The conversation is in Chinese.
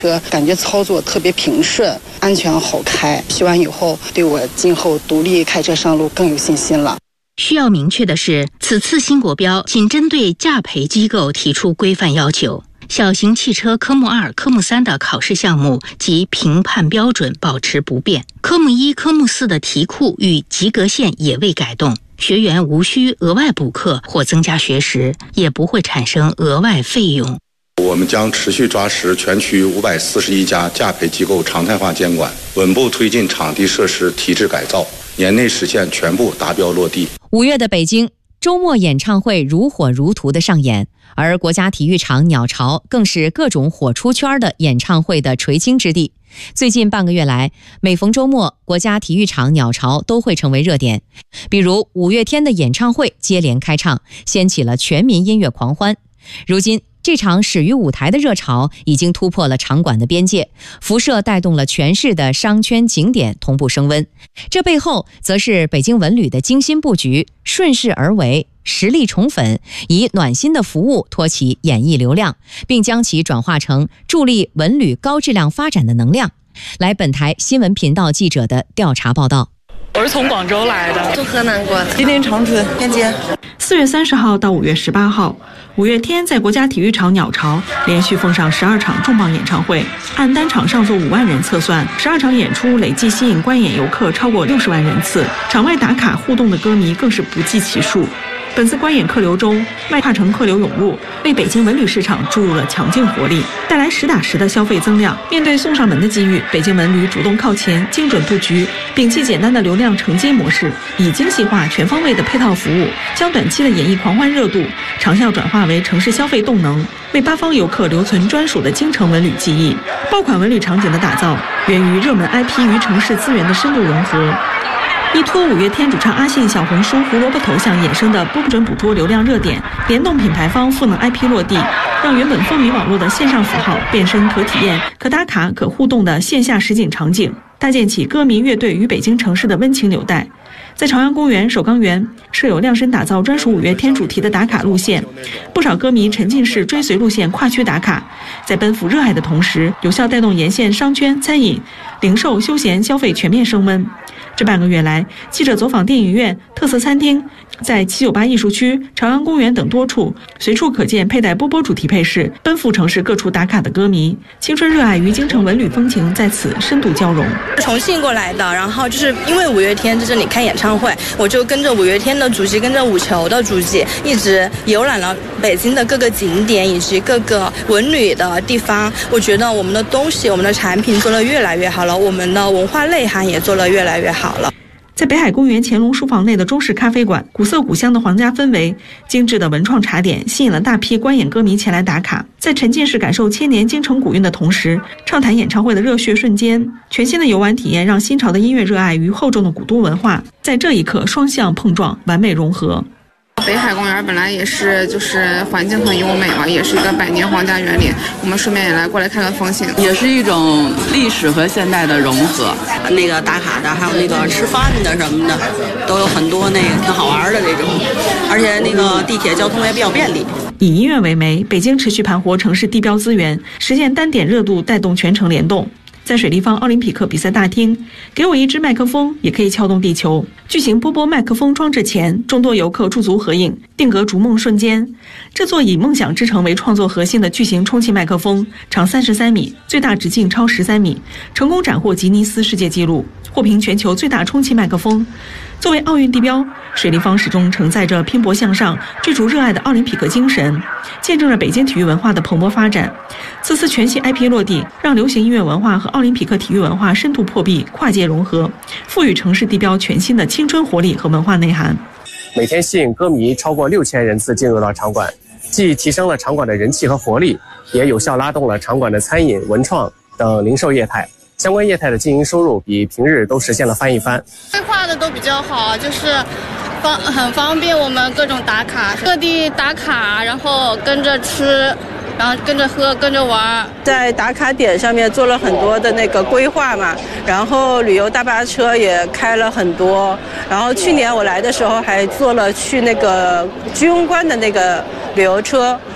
感觉操作特别平顺，安全好开。学完以后，对我今后独立开车上路更有信心了。 需要明确的是，此次新国标仅针对驾培机构提出规范要求，小型汽车科目2、科目3的考试项目及评判标准保持不变。科目1、科目4的题库与及格线也未改动，学员无需额外补课或增加学时，也不会产生额外费用。 我们将持续抓实全区541家驾培机构常态化监管，稳步推进场地设施提质改造，年内实现全部达标落地。 5月的北京，周末演唱会如火如荼的上演，而国家体育场鸟巢更是各种火出圈的演唱会的垂青之地。最近半个月来，每逢周末，国家体育场鸟巢都会成为热点。比如5月天的演唱会接连开唱，掀起了全民音乐狂欢。如今，这场始于舞台的热潮已经突破了场馆的边界，辐射带动了全市的商圈景点同步升温。这背后则是北京文旅的精心布局，顺势而为，实力宠粉，以暖心的服务托起演艺流量，并将其转化成助力文旅高质量发展的能量。来本台新闻频道记者的调查报道。 我是从广州来的， 从河南过来， 吉林长春， 天津。 4月30号到5月18号，五月天在国家体育场鸟巢连续奉上12场重磅演唱会，按单场上座5万人测算，12场演出累计吸引观演游客超过60万人次，场外打卡互动的歌迷更是不计其数。本次观演客流中，外跨城客流涌入，为北京文旅市场注入了强劲活力，带来实打实的消费增量。面对送上门的机遇，北京文旅主动靠前，精准布局，摒弃简单的流量承接模式，以精细化、全方位的配套服务，将短期的演艺狂欢热度长效转化为城市消费动能，为八方游客留存专属的京城文旅记忆。爆款文旅场景的打造，源于热门 IP 与城市资源的深度融合。依托5月天主唱阿信小红书胡萝卜头像衍生的不准捕捉流量热点，联动品牌方赋能 IP 落地，让原本风靡网络的线上符号变身可体验、可打卡、可互动的线下实景场景，搭建起歌迷乐队与北京城市的温情纽带。在朝阳公园、首钢园设有量身打造专属5月天主题的打卡路线，不少歌迷沉浸式追随路线跨区打卡，在奔赴热爱的同时，有效带动沿线商圈、餐饮、零售、休闲消费全面升温。这半个月来，记者走访电影院、特色餐厅，在798艺术区、朝阳公园等多处，随处可见佩戴波波主题配饰奔赴城市各处打卡的歌迷，青春热爱与京城文旅风情在此深度交融。 重庆过来的，然后就是因为5月天在这里开演唱会，我就跟着5月天的足迹，跟着五球的足迹，一直游览了北京的各个景点以及各个文旅的地方。我觉得我们的东西、我们的产品做得越来越好了，我们的文化内涵也做得越来越好了。 在北海公园乾隆书房内的中式咖啡馆，古色古香的皇家氛围、精致的文创茶点吸引了大批观演歌迷前来打卡。在沉浸式感受千年京城古韵的同时，畅谈演唱会的热血瞬间，全新的游玩体验让新潮的音乐热爱与厚重的古都文化在这一刻双向碰撞，完美融合。 北海公园本来也是环境很优美嘛，也是一个100年皇家园林，我们顺便也来过来看看风情， 也是一种历史和现代的融合。 那个打卡的，还有那个吃饭的什么的，都有很多那个挺好玩的这种，而且那个地铁交通也比较便利。 以音乐为媒，北京持续盘活城市地标资源，实现单点热度带动全城联动。在水立方奥林匹克比赛大厅，给我一支麦克风，也可以撬动地球。巨型波波麦克风装置前，众多游客驻足合影，定格逐梦瞬间。这座以梦想之城为创作核心的巨型充气麦克风，长33米，最大直径超13米，成功斩获吉尼斯世界纪录，获评全球最大充气麦克风。作为奥运地标，水立方始终承载着拼搏向上、追逐热爱的奥林匹克精神，见证着北京体育文化的蓬勃发展。此次全系 IP 落地，让流行音乐文化和奥林匹克体育文化深度破壁、跨界融合，赋予城市地标全新的青春活力和文化内涵。 每天吸引歌迷超过6000人次进入到场馆，既提升了场馆的人气和活力，也有效拉动了场馆的餐饮、文创等零售业态。相关业态的经营收入比平日都实现了翻一番。 规划的都比较好，就是很方便我们各种打卡，各地打卡，然后跟着吃，然后跟着喝，跟着玩。 在打卡点上面做了很多的那个规划嘛，然后旅游大巴车也开了很多，然后去年我来的时候还坐了去那个居庸关的那个旅游车。